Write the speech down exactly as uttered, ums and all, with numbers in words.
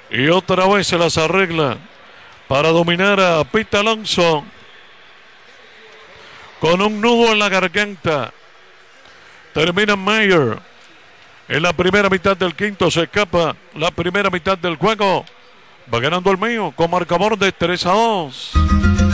Y otra vez se las arregla para dominar a Pete Alonso. Con un nudo en la garganta. Termina Mayer. En la primera mitad del quinto se escapa la primera mitad del juego. Va ganando el mío con marcador de tres a dos.